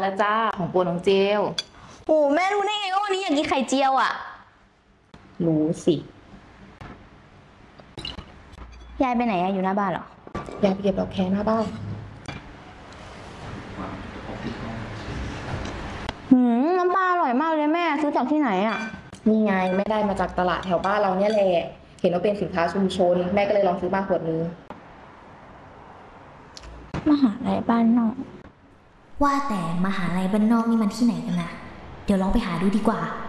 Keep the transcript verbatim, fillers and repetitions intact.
แล้วจ้าของโปรดน้องเจลโอ้แม่รู้ได้ไงว่าวันนี้อยากกินไข่เจียวอ่ะรู้สิยายไปไหนอะอยู่หน้าบ้านเหรออยากไปเก็บดอกแคหน้าบ้านหืมน้ำปลาอร่อยมากเลยแม่ซื้อจากที่ไหนอ่ะนี่ไงไม่ได้มาจากตลาดแถวบ้านเราเนี่ยแหละเห็นว่าเป็นสินค้าชุมชนแม่ก็เลยลองซื้อมาขวดนึงมหาลัยบ้านนอกว่าแต่มหาลัยบ้านนอกนี่มันที่ไหนกันนะเดี๋ยวลองไปหาดูดีกว่า